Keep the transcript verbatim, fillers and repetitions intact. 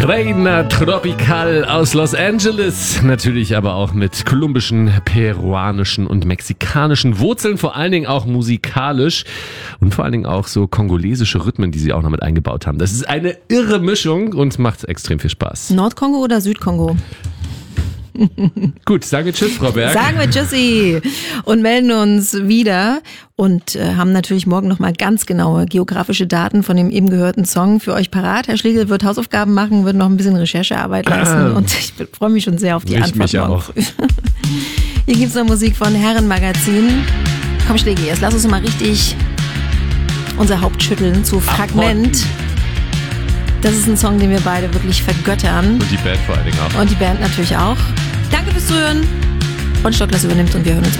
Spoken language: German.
Reina Tropical aus Los Angeles, natürlich aber auch mit kolumbischen, peruanischen und mexikanischen Wurzeln, vor allen Dingen auch musikalisch und vor allen Dingen auch so kongolesische Rhythmen, die sie auch noch mit eingebaut haben. Das ist eine irre Mischung und macht extrem viel Spaß. Nordkongo oder Südkongo? Gut, sagen wir Tschüss, Frau Berg. Sagen wir Tschüssi und melden uns wieder und äh, haben natürlich morgen nochmal ganz genaue geografische Daten von dem eben gehörten Song für euch parat. Herr Schlegel wird Hausaufgaben machen, wird noch ein bisschen Recherchearbeit leisten ah, und ich freue mich schon sehr auf die ich Antwort mich morgen auch. früh. Hier gibt's noch Musik von Herrenmagazin. Komm Schlegel, jetzt lass uns mal richtig unser Haupt schütteln zu Fragment. Das ist ein Song, den wir beide wirklich vergöttern. Und die Band vor allen Dingen auch. Und die Band natürlich auch. Danke fürs Zuhören. Und Stocklas übernimmt und wir hören uns morgen.